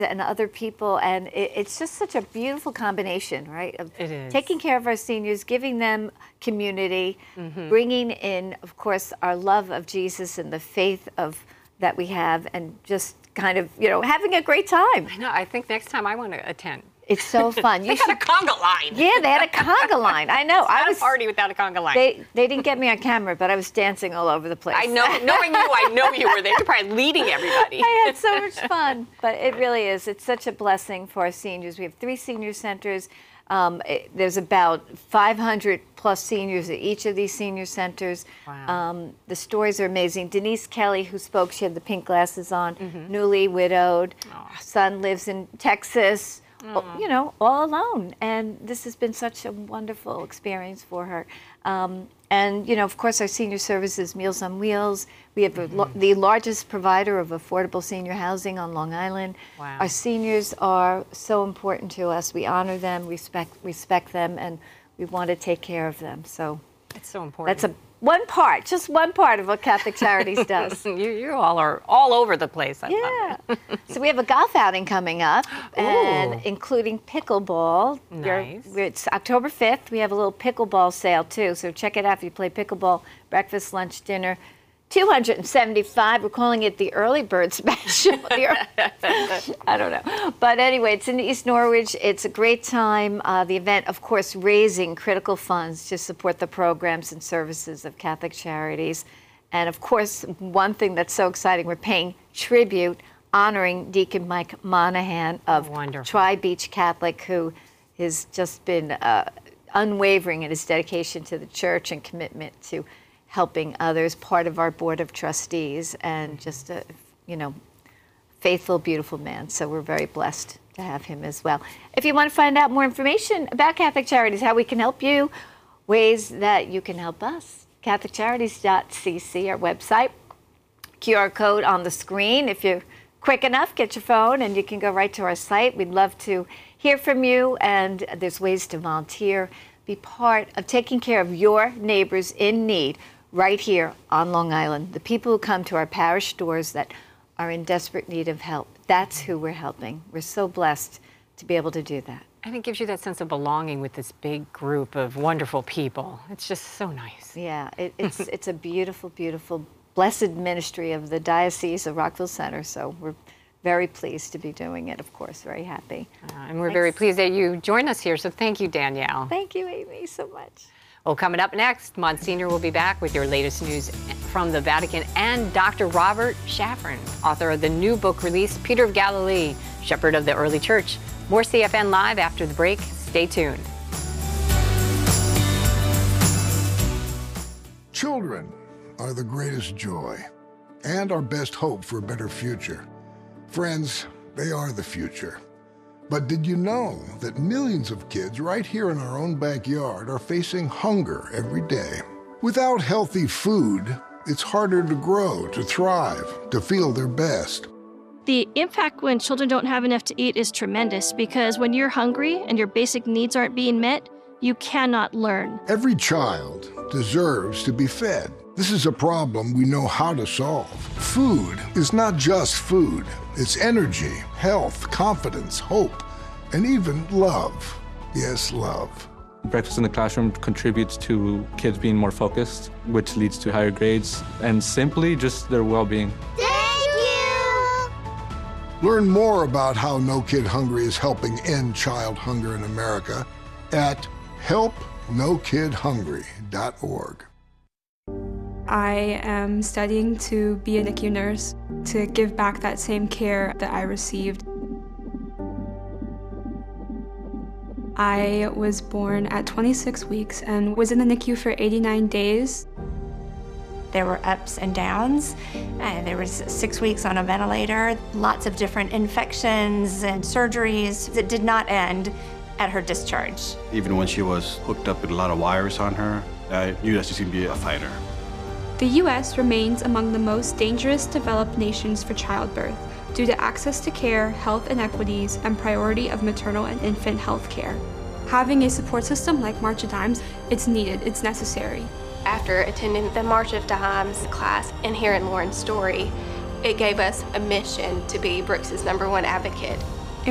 and other people, and it's just such a beautiful combination, right? Of it is. Taking care of our seniors, giving them community, bringing in, of course, our love of Jesus and the faith that we have, and just kind of, having a great time. I know. I think next time I want to attend. It's so fun. They had a conga line. Yeah, they had a conga line. I know. I was a party without a conga line. They didn't get me on camera, but I was dancing all over the place. I know. Knowing you, I know you were there. You're probably leading everybody. I had so much fun. But it really is. It's such a blessing for our seniors. We have 3 senior centers. There's about 500 plus seniors at each of these senior centers. Wow. The stories are amazing. Denise Kelly, who spoke, she had the pink glasses on, newly widowed. Her son lives in Texas. All alone. And this has been such a wonderful experience for her. And, of course, our senior services, Meals on Wheels. We have the largest provider of affordable senior housing on Long Island. Wow. Our seniors are so important to us. We honor them, respect them, and we want to take care of them. So it's so important. That's just one part of what Catholic Charities does. You all are all over the place. I love it. So we have a golf outing coming up, and including pickleball. Nice. It's October 5th. We have a little pickleball sale too. So check it out if you play pickleball. Breakfast, lunch, dinner. $275. We're calling it the early bird special. I don't know. But anyway, it's in East Norwich. It's a great time. The event, of course, raising critical funds to support the programs and services of Catholic Charities. And of course, one thing that's so exciting, we're paying tribute, honoring Deacon Mike Monahan of Tri-Beach Catholic, who has just been unwavering in his dedication to the church and commitment to helping others, part of our board of trustees, and just a, faithful, beautiful man. So we're very blessed to have him as well. If you want to find out more information about Catholic Charities, how we can help you, ways that you can help us, CatholicCharities.cc, our website, QR code on the screen. If you're quick enough, get your phone and you can go right to our site. We'd love to hear from you, and there's ways to volunteer, be part of taking care of your neighbors in need right here on Long Island. The people who come to our parish doors that are in desperate need of help, that's who we're helping. We're so blessed to be able to do that. And it gives you that sense of belonging with this big group of wonderful people. It's just so nice. Yeah, it's a beautiful, beautiful, blessed ministry of the Diocese of Rockville Center. So we're very pleased to be doing it, of course, very happy. And we're very pleased that you joined us here. So thank you, Danielle. Thank you, Amy, so much. Well, coming up next, Monsignor will be back with your latest news from the Vatican, and Dr. Robert Shafran, author of the new book released, Peter of Galilee, Shepherd of the Early Church. More CFN Live after the break. Stay tuned. Children are the greatest joy and our best hope for a better future. Friends, they are the future. But did you know that millions of kids right here in our own backyard are facing hunger every day? Without healthy food, it's harder to grow, to thrive, to feel their best. The impact when children don't have enough to eat is tremendous, because when you're hungry and your basic needs aren't being met, you cannot learn. Every child deserves to be fed. This is a problem we know how to solve. Food is not just food. It's energy, health, confidence, hope, and even love. Yes, love. Breakfast in the classroom contributes to kids being more focused, which leads to higher grades, and simply just their well-being. Thank you! Learn more about how No Kid Hungry is helping end child hunger in America at helpnokidhungry.org. I am studying to be a NICU nurse, to give back that same care that I received. I was born at 26 weeks and was in the NICU for 89 days. There were ups and downs. There was 6 weeks on a ventilator, lots of different infections and surgeries that did not end at her discharge. Even when she was hooked up with a lot of wires on her, I knew that she was going to be a fighter. The U.S. remains among the most dangerous developed nations for childbirth due to access to care, health inequities, and priority of maternal and infant health care. Having a support system like March of Dimes, it's needed, it's necessary. After attending the March of Dimes class and hearing Lauren's story, It gave us a mission to be Brooks's #1 advocate.